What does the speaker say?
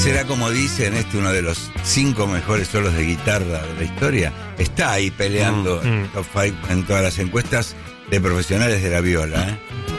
será como dicen, uno de los 5 mejores solos de guitarra de la historia. Está ahí peleando en top 5 en todas las encuestas de profesionales de la viola, ¿eh?